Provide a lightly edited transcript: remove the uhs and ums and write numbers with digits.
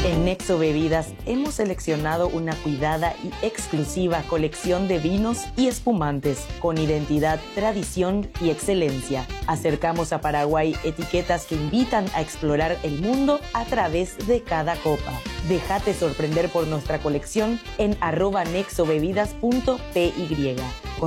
En Nexo Bebidas hemos seleccionado una cuidada y exclusiva colección de vinos y espumantes con identidad, tradición y excelencia. Acercamos a Paraguay etiquetas que invitan a explorar el mundo a través de cada copa. Déjate sorprender por nuestra colección en @nexobebidas.py.